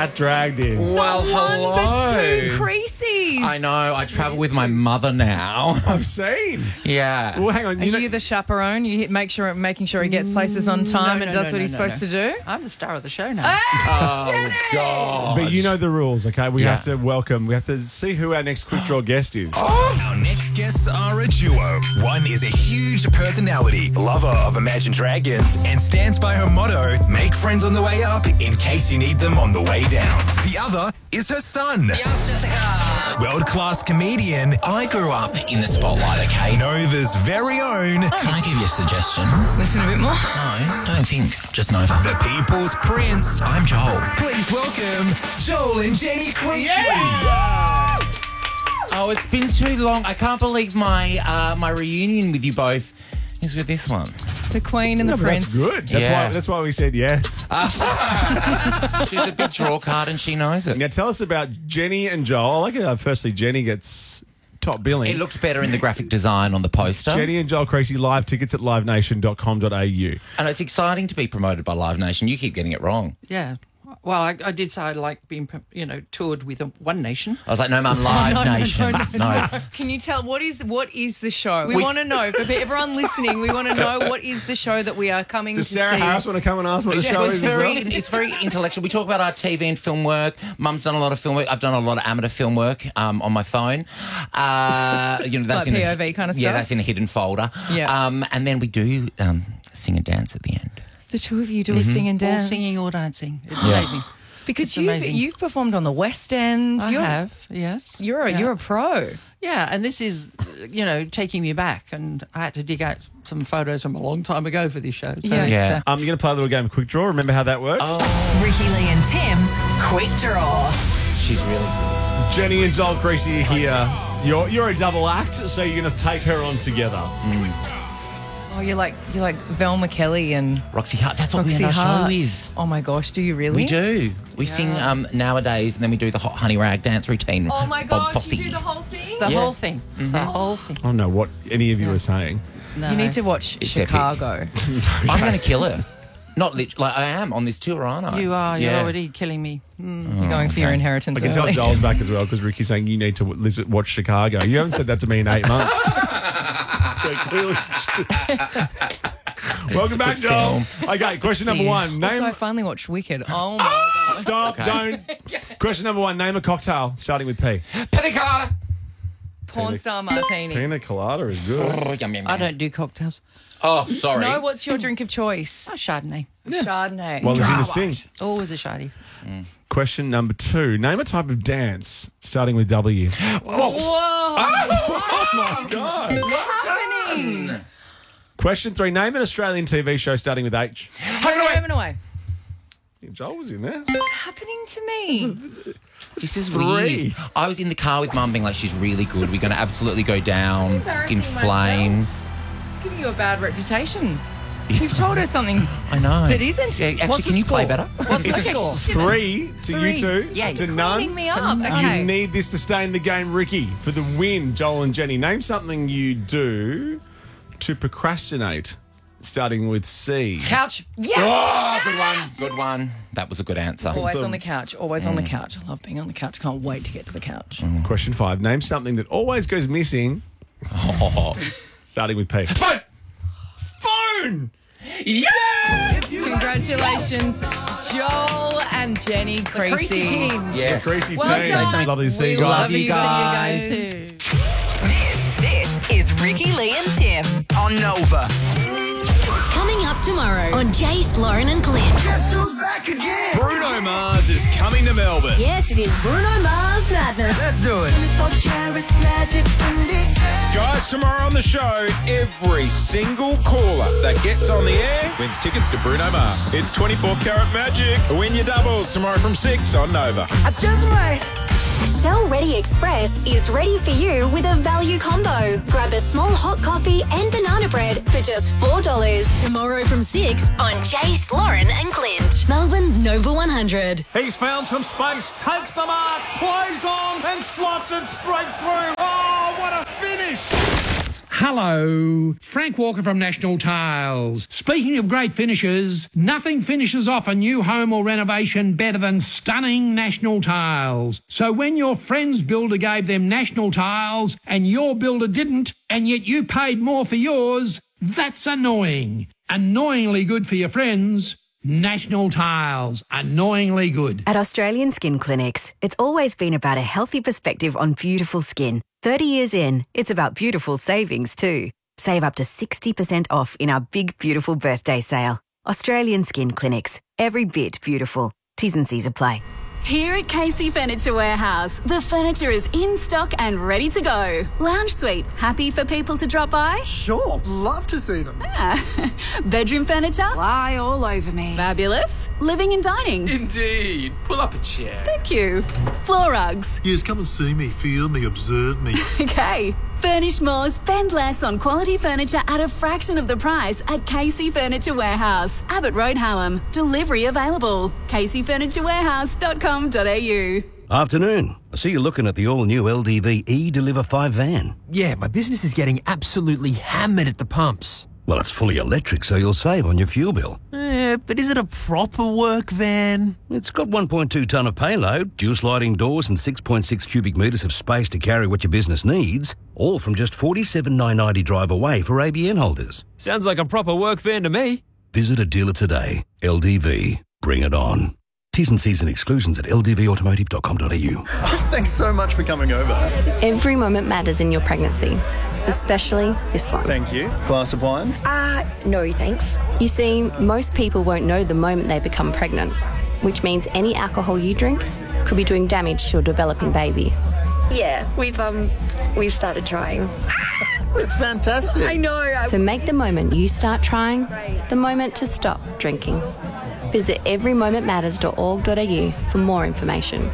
Cat dragged in. Well, One but two hello. Creases. I know. I travel with my mother now. I've seen. Yeah. Well, hang on. Are you the chaperone? You making sure he gets places on time and does what he's supposed to do? I'm the star of the show now. Oh, God. But you know the rules, okay? We Yeah. have to see who our next quick draw guest is. Our next guests are a duo. One is a huge personality, lover of Imagine Dragons, and stands by her motto, make friends on the way up in case you need them on the way down. The other is her son. Yes, Jessica. World-class comedian, I grew up in the spotlight, okay? Nova's very own, Can I give you a suggestion? Listen a bit more. No, don't think. Just Nova. the people's prince. I'm Joel. Please welcome Joel and Jenny Creasy. Oh, it's been too long. I can't believe my reunion with you both is with this one. The Queen and the No, but Prince. that's good. Yeah. That's why we said yes. She's a big draw card and she knows it. Now tell us about Jenny and Joel. I like how firstly Jenny gets top billing. It looks better in the graphic design on the poster. Jenny and Joel Creasy live tickets at livenation.com.au. And it's exciting to be promoted by Live Nation. You keep getting it wrong. Yeah. Well, I did say I like being, toured with One Nation. I was like, no, Mum, Live Nation. No. Can you tell what is the show? We want to know. For everyone listening, we want to know what is the show that we are coming Does to Sarah see. Harris want to come and ask what the show is? It's very intellectual. We talk about our TV and film work. Mum's done a lot of film work. I've done a lot of amateur film work on my phone. That's Like in POV kind of Yeah, stuff? that's in a hidden folder. Yeah. And then we do sing and dance at the end. The two of you do a sing and All dance. singing or dancing. It's amazing. Because It's amazing. you've performed on the West End. I have, yes. You're a pro. Yeah, and this is, taking me back. And I had to dig out some photos from a long time ago for this show. So Yeah. it's, Yeah. You're going to play a little game of quick draw. Remember how that works? Ricky Lee and Tim's Quick Draw. She's really good. Jenny and Joel Creasy are here. You're a double act, so you're going to take her on together. Oh, you're like Velma Kelly and Roxy Hart. That's what Roxy our Hart. show is. Oh my gosh, do you really? We do. We sing nowadays, and then we do the hot honey rag dance routine. Oh my Bob gosh, Fosse. you do the whole thing? the Yeah. whole thing. The whole thing. I don't know what any of you are saying. No. You need to watch It's Chicago. I'm going to kill her. Not literally. Like I am on this tour, aren't I? You are. You're Yeah. already killing me. You're going for your inheritance I can tell early. Joel's back as well because Ricky's saying you need to watch Chicago. You haven't said that to me in 8 months. So clearly. Welcome back, good Joel. film. Okay, question number one. Also, I Name. finally watched Wicked. Oh my god. Stop, don't. Question number one. Name a cocktail starting with P. Pina colada. Porn star martini. Pina colada is good. Oh, yum, yum, I yum. don't do cocktails. Oh, sorry. No, what's your drink of choice? Oh, Chardonnay. Chardonnay. Well, there's in the sting. Always a Shardy. Question number two. Name a type of dance starting with W. Whoa! Oh, my God. What's happening? Question three. Name an Australian TV show starting with H. Home and away. Joel was in there. What's happening to me? This is Three. weird. I was in the car with Mum being like, she's really good. We're going to absolutely go down Embarrassing in flames. Giving you a bad reputation. You've told us something I know. that isn't. Yeah, actually, What's can the you play score? better? What's the Okay, score? shit. 3 to Three. you two. Yeah, to you're none. Cleaning me up. Okay. You need this to stay in the game, Ricky. For the win, Joel and Jenny, name something you do to procrastinate, starting with C. Couch. Yeah. Oh, good one. Good one. That was a good answer. Always on the couch. Always on the couch. I love being on the couch. Can't wait to get to the couch. Question 5. Name something that always goes missing, Oh. starting with P. Phone. Phone! Yeah! Congratulations, Joel and Jenny Creasy. Creasy team. Yeah. Creasy Well team. done. Lovely to see you We guys. love you guys. guys. Too. This is Ricky Lee and Tim. On Nova. Coming up tomorrow on Jace, Lauren and Clint. Guess who's back again? Bruno Mars is coming to Melbourne. Yes, it is Bruno Mars Madness. Let's do it. Guys, tomorrow on the show, every single caller that gets on the air wins tickets to Bruno Mars. It's 24 Karat Magic. Win your doubles tomorrow from 6 on Nova. Shell Ready Express is ready for you with a value combo. Grab a small hot coffee and banana bread for just $4. Tomorrow from 6 on Jace, Lauren and Clint. Melbourne's Nova 100. He's found some space, takes the mark, plays on and slots it straight through. Oh, what a finish! Hello, Frank Walker from National Tiles. Speaking of great finishes, nothing finishes off a new home or renovation better than stunning National Tiles. So when your friend's builder gave them National Tiles and your builder didn't, and yet you paid more for yours, that's annoying. Annoyingly good for your friends. National Tiles. Annoyingly good. At Australian Skin Clinics, it's always been about a healthy perspective on beautiful skin. 30 years in, it's about beautiful savings too. Save up to 60% off in our big, beautiful birthday sale. Australian Skin Clinics. Every bit beautiful. T's and C's apply. Here at Casey Furniture Warehouse, the furniture is in stock and ready to go. Lounge suite, happy for people to drop by? Sure, love to see them. Bedroom furniture? Lie all over me. Fabulous. Living and dining? Indeed. Pull up a chair. Thank you. Floor rugs? Yes, come and see me, feel me, observe me. Okay. Furnish more, spend less on quality furniture at a fraction of the price at Casey Furniture Warehouse, Abbott Road, Hallam. Delivery available. CaseyFurnitureWarehouse.com.au. Afternoon. I see you're looking at the all-new LDV E-Deliver 5 van. Yeah, my business is getting absolutely hammered at the pumps. Well, it's fully electric, so you'll save on your fuel bill. But is it a proper work van? It's got 1.2 tonne of payload, dual sliding doors and 6.6 cubic metres of space to carry what your business needs, all from just $47,990 drive away for ABN holders. Sounds like a proper work van to me. Visit a dealer today. LDV. Bring it on. T's and C's and exclusions at ldvautomotive.com.au. Thanks so much for coming over. Every moment matters in your pregnancy, especially this one. Thank you. Glass of wine? No, thanks. You see, most people won't know the moment they become pregnant, which means any alcohol you drink could be doing damage to a developing baby. Yeah, we've started trying. It's fantastic. I know. So make the moment you start trying the moment to stop drinking. Visit everymomentmatters.org.au for more information.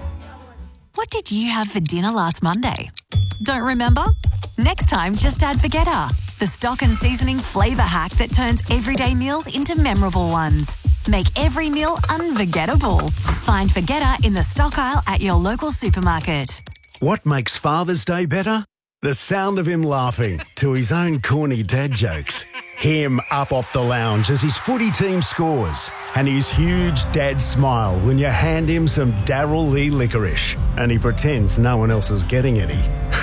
What did you have for dinner last Monday? Don't remember? Next time, just add Vegeta, the stock and seasoning flavour hack that turns everyday meals into memorable ones. Make every meal unforgettable. Find Vegeta in the stock aisle at your local supermarket. What makes Father's Day better? The sound of him laughing to his own corny dad jokes. Him up off the lounge as his footy team scores. And his huge dad smile when you hand him some Darryl Lee licorice. And he pretends no one else is getting any.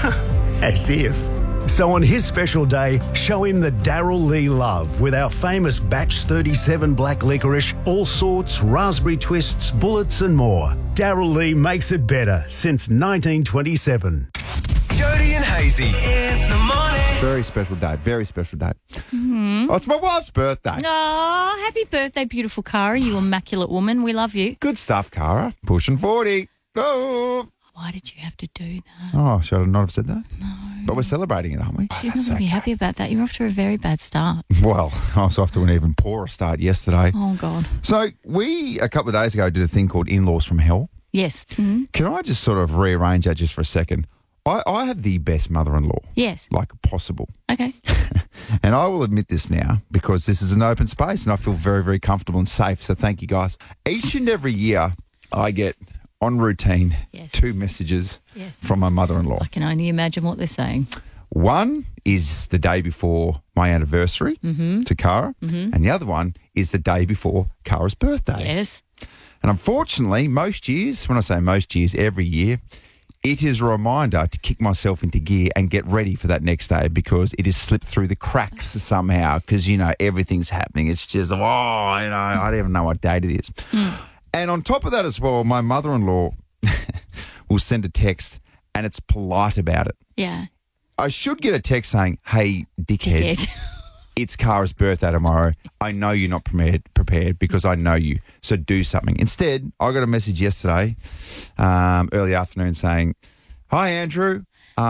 As if. So on his special day, show him the Darryl Lee love with our famous Batch 37 black licorice, all sorts, raspberry twists, bullets and more. Darryl Lee makes it better since 1927. Jody and Hazy in the morning. Very special day. Very special day. Oh, it's my wife's birthday. Oh, happy birthday, beautiful Cara, you immaculate woman. We love you. Good stuff, Cara. Pushing 40. Oh. Why did you have to do that? Oh, should I not have said that? No. But we're celebrating it, aren't we? She's not going to be happy about that. You're off to a very bad start. Well, I was off to an even poorer start yesterday. Oh, God. So we, a couple of days ago, did a thing called In-Laws from Hell. Yes. Mm-hmm. Can I just sort of rearrange that just for a second? I have the best mother-in-law. Yes. Like possible. Okay. And I will admit this now because this is an open space and I feel very, very comfortable and safe. So thank you, guys. Each and every year I get on routine 2 messages from my mother-in-law. I can only imagine what they're saying. One is the day before my anniversary to Cara, and the other one is the day before Cara's birthday. Yes. And unfortunately, most years, when I say most years, every year, it is a reminder to kick myself into gear and get ready for that next day because it has slipped through the cracks somehow because, you know, everything's happening. It's just, I don't even know what date it is. And on top of that as well, my mother-in-law will send a text and it's polite about it. Yeah. I should get a text saying, hey, dickhead. It's Cara's birthday tomorrow. I know you're not prepared because I know you. So do something. Instead, I got a message yesterday, early afternoon saying, hi, Andrew.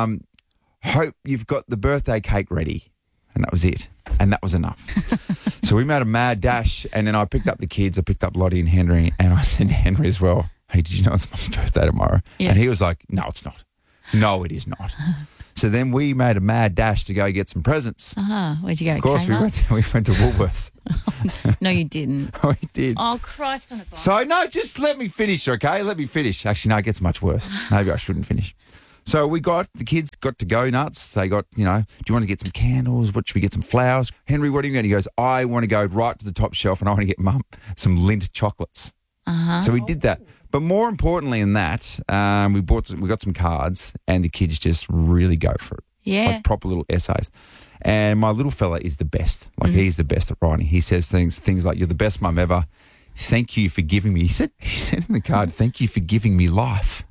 Hope you've got the birthday cake ready. And that was it. And that was enough. So we made a mad dash. And then I picked up the kids. I picked up Lottie and Henry. And I said to Henry as well, hey, did you know it's Mum's birthday tomorrow? Yeah. And he was like, no, it's not. No, it is not. So then we made a mad dash to go get some presents. Where'd you go? Of course, we went to Woolworths. No, you didn't. Oh, we did. Oh, Christ on a bike. So, no, just let me finish, okay? Let me finish. Actually, no, it gets much worse. Maybe I shouldn't finish. So the kids got to go nuts. They got, do you want to get some candles? What should we get? Some flowers? Henry, what are you going? He goes, I want to go right to the top shelf and I want to get Mum some Lindt chocolates. Uh-huh. So we did that. But more importantly than that, we got some cards and the kids just really go for it. Yeah. Like proper little essays. And my little fella is the best. Like he's the best at writing. He says things like, "You're the best mum ever. Thank you for giving me." He said in the card, "Thank you for giving me life."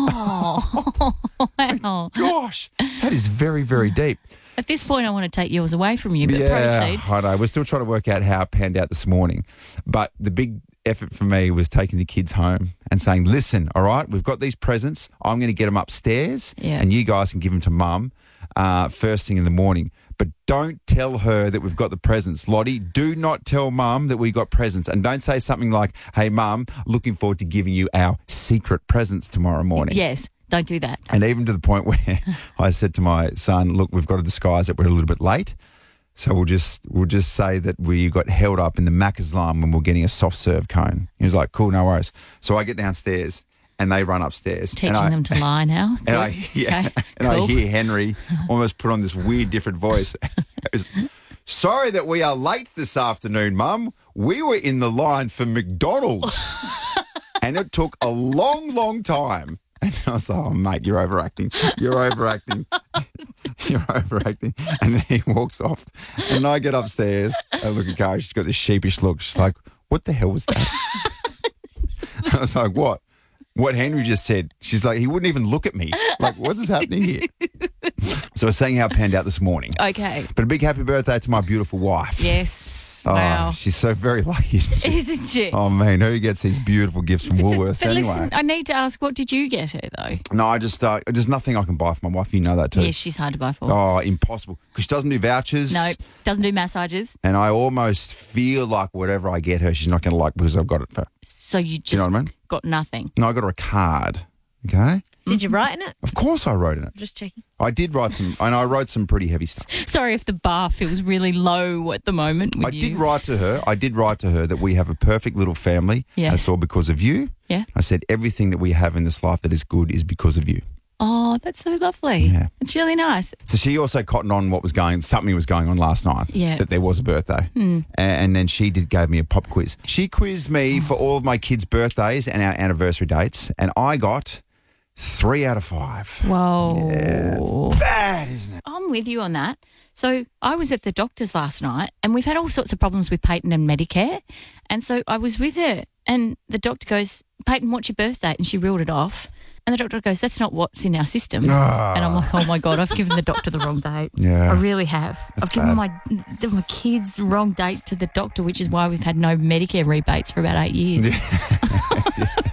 Oh, wow. Gosh, that is very, very deep. At this point, I want to take yours away from you, but Yeah, proceed. I know. We're still trying to work out how it panned out this morning. But the big effort for me was taking the kids home and saying, listen, all right, we've got these presents. I'm going to get them upstairs and you guys can give them to Mum first thing in the morning. But don't tell her that we've got the presents. Lottie, do not tell Mum that we got presents. And don't say something like, hey, Mum, looking forward to giving you our secret presents tomorrow morning. Yes, don't do that. And even to the point where I said to my son, look, we've got to disguise that we're a little bit late. So we'll just say that we got held up in the Macca's line when we're getting a soft serve cone. He was like, cool, no worries. So I get downstairs and they run upstairs. Teaching them to lie now. And I Cool. hear Henry almost put on this weird different voice. He goes, sorry that we are late this afternoon, Mum. We were in the line for McDonald's and it took a long, long time. And I was like, oh, mate, you're overacting. You're overacting. You're overacting. And then he walks off. And I get upstairs. I look at Cara. She's got this sheepish look. She's like, what the hell was that? I was like, what? What Henry just said. She's like, he wouldn't even look at me. Like, what is happening here? So I was saying how it panned out this morning. Okay. But a big happy birthday to my beautiful wife. Yes. Oh, Wow. she's so very lucky. Isn't she? Oh, man, who gets these beautiful gifts from Woolworths But anyway? listen, I need to ask, what did you get her, though? No, I just there's nothing I can buy for my wife. You know that too. Yes, she's hard to buy for. Oh, impossible. Because she doesn't do vouchers. No, doesn't do massages. And I almost feel like whatever I get her, she's not going to like because I've got it for. So you just You know what I mean? got nothing. No, I got her a card. Okay. Did you write in it? Of course I wrote in it. Just checking. I did write some, and I wrote some pretty heavy stuff. Sorry if the bar feels really low at the moment with I you. did write to her that we have a perfect little family. Yes. And it's all because of you. Yeah. I said everything that we have in this life that is good is because of you. Oh, that's so lovely. Yeah. It's really nice. So she also cottoned on something was going on last night. Yeah. That there was a birthday. Mm. And then she gave me a pop quiz. She quizzed me for all of my kids' birthdays and our anniversary dates, and I got 3 out of 5. Whoa. Yeah, it's bad, isn't it? I'm with you on that. So I was at the doctor's last night and we've had all sorts of problems with Peyton and Medicare. And so I was with her and the doctor goes, Peyton, what's your birth date? And she reeled it off. And the doctor goes, that's not what's in our system. Ah. And I'm like, oh, my God, I've given the doctor the wrong date. Yeah. I really have. That's I've given bad. my kids the wrong date to the doctor, which is why we've had no Medicare rebates for about 8 years.